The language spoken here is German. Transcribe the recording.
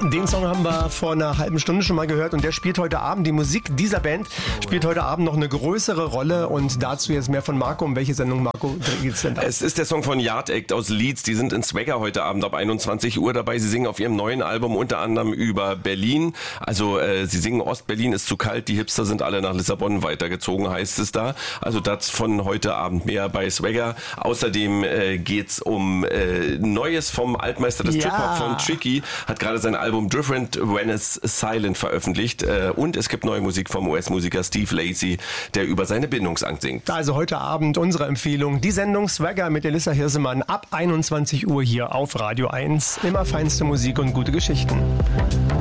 Den Song haben wir vor einer halben Stunde schon mal gehört und der spielt heute Abend, die Musik dieser Band spielt heute Abend noch eine größere Rolle und dazu jetzt mehr von Marco. Um welche Sendung, Marco, geht's denn da? Es ist der Song von Yard Act aus Leeds, die sind in Swagger heute Abend ab 21 Uhr dabei. Sie singen auf ihrem neuen Album unter anderem über Berlin, also sie singen Ostberlin ist zu kalt, die Hipster sind alle nach Lissabon weitergezogen, heißt es da. Also das von heute Abend mehr bei Swagger. Außerdem geht's um Neues vom Altmeister des Trip-Hop von Tricky, hat gerade sein Album Different When It's Silent veröffentlicht und es gibt neue Musik vom US-Musiker Steve Lacy, der über seine Bindungsangst singt. Also heute Abend unsere Empfehlung, die Sendung Swagger mit Elissa Hirsemann ab 21 Uhr hier auf Radio 1. Immer feinste Musik und gute Geschichten.